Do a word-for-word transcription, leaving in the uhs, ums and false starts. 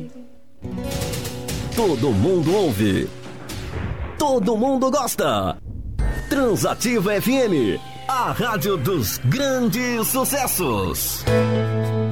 Todo mundo ouve. Todo mundo gosta. Transativa F M, a rádio dos grandes sucessos.